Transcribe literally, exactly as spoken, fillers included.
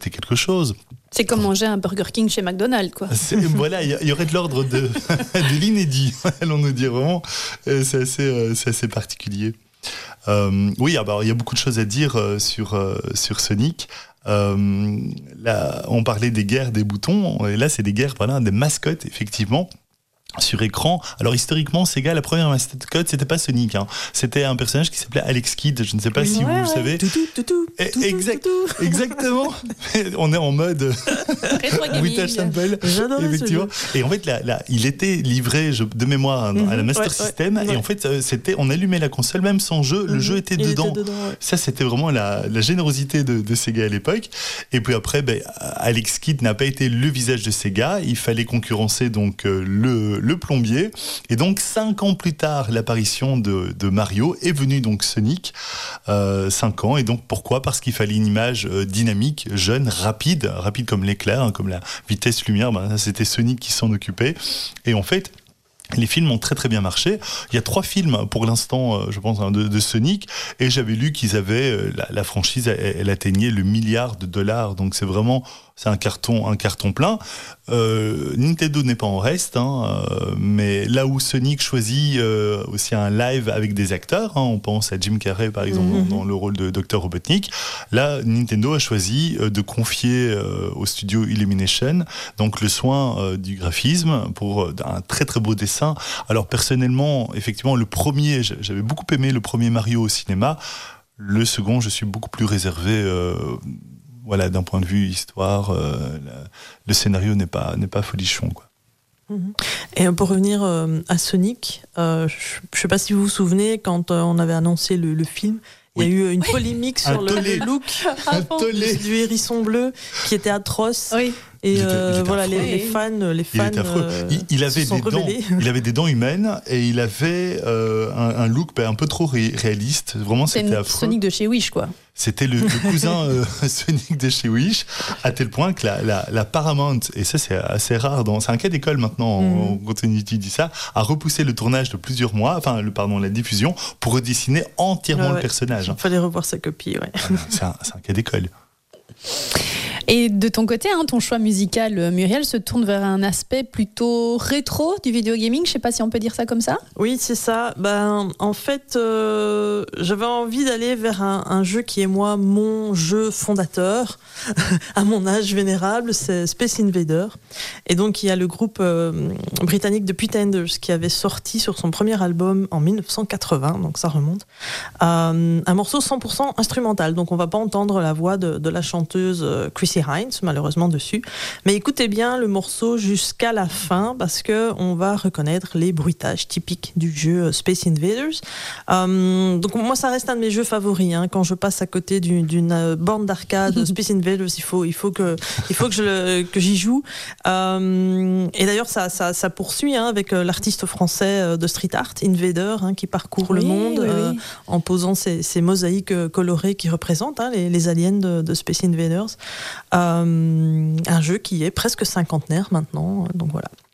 c'était quelque chose. C'est comme manger un Burger King chez McDonald's, quoi. C'est, voilà, il y, y aurait de l'ordre de, de l'inédit, allons nous dire vraiment. C'est assez, euh, c'est assez particulier. Euh, oui, il y a beaucoup de choses à dire euh, sur, euh, sur Sonic. Euh, là, on parlait des guerres des boutons, et là, c'est des guerres, voilà, des mascottes, effectivement. Sur écran. Alors historiquement, Sega, la première mascotte, c'était pas Sonic, hein. C'était un personnage qui s'appelait Alex Kidd. Je ne sais pas oui, si ouais, vous ouais. le savez. Toutou, toutou, toutou, exact, toutou. Exactement. On est en mode Witch Sample. Effectivement. Et en fait, là, là, il était livré je, de mémoire hein, mm-hmm. à la Master ouais, System. Ouais, et ouais. en fait, c'était, on allumait la console même sans jeu. Mm-hmm. Le jeu était il dedans. Était dedans ouais. Ça, c'était vraiment la, la générosité de, de Sega à l'époque. Et puis après, ben, Alex Kidd n'a pas été le visage de Sega. Il fallait concurrencer donc euh, le le plombier, et donc cinq ans plus tard l'apparition de, de Mario est venu donc Sonic, euh, cinq ans, et donc pourquoi ? Parce qu'il fallait une image euh, dynamique, jeune, rapide, rapide comme l'éclair, hein, comme la vitesse lumière, ben, c'était Sonic qui s'en occupait, et en fait les films ont très très bien marché. Il y a trois films pour l'instant, je pense, de, de Sonic, et j'avais lu qu'ils avaient la, la franchise, elle, elle atteignait le milliard de dollars. Donc c'est vraiment, c'est un carton, un carton plein. Euh, Nintendo n'est pas en reste, hein, euh, mais là où Sonic choisit euh, aussi un live avec des acteurs, hein, on pense à Jim Carrey par exemple mm-hmm. dans, dans le rôle de docteur Robotnik. Là, Nintendo a choisi euh, de confier euh, au studio Illumination donc le soin euh, du graphisme pour euh, un très très beau dessin. Alors personnellement, effectivement, le premier, j'avais beaucoup aimé le premier Mario au cinéma. Le second, je suis beaucoup plus réservé. Euh, voilà, d'un point de vue histoire, euh, la, le scénario n'est pas n'est pas folichon, quoi. Et pour revenir euh, à Sonic, euh, je ne sais pas si vous vous souvenez quand euh, on avait annoncé le, le film. Il y a oui. eu une polémique oui. sur le, le look du hérisson bleu qui était atroce. Oui. Et il était, euh, il était voilà, les, les fans, les fans. Il, euh, il, il avait des dents. Il avait des dents humaines et il avait euh, un, un look un peu trop ré- réaliste. Vraiment, c'était C'est affreux. Sonic de chez Wish, quoi. C'était le, le cousin euh, Sonic de chez Wish, à tel point que la, la, la Paramount, et ça c'est assez rare, dans, c'est un cas d'école maintenant, mm. on continue dit ça, a repoussé le tournage de plusieurs mois, enfin le, pardon, la diffusion, pour redessiner entièrement ouais, le personnage. Il fallait revoir sa copie, ouais. Voilà, c'est, un, c'est un cas d'école. Et de ton côté, hein, ton choix musical, Muriel, se tourne vers un aspect plutôt rétro du vidéo gaming. Je ne sais pas si on peut dire ça comme ça. Oui, c'est ça. Ben, en fait, euh, j'avais envie d'aller vers un, un jeu qui est, moi, mon jeu fondateur, à mon âge vénérable, c'est Space Invader. Et donc, il y a le groupe euh, britannique The Pretenders qui avait sorti sur son premier album en dix-neuf cent quatre-vingts, donc ça remonte, euh, un morceau cent pour cent instrumental. Donc, on ne va pas entendre la voix de, de la chanteuse Chrissy Hines, malheureusement dessus. Mais écoutez bien le morceau jusqu'à la fin parce qu'on va reconnaître les bruitages typiques du jeu Space Invaders. Euh, donc moi, ça reste un de mes jeux favoris. Hein. Quand je passe à côté d'une, d'une borne d'arcade Space Invaders, il faut, il faut, que, il faut que, je le, que j'y joue. Euh, et d'ailleurs, ça, ça, ça poursuit hein, avec l'artiste français de street art, Invader, hein, qui parcourt oui, le monde oui, euh, oui. en posant ces, ces mosaïques colorées qui représentent hein, les, les aliens de, de Space Invaders. Euh, un jeu qui est presque cinquantenaire maintenant, donc voilà.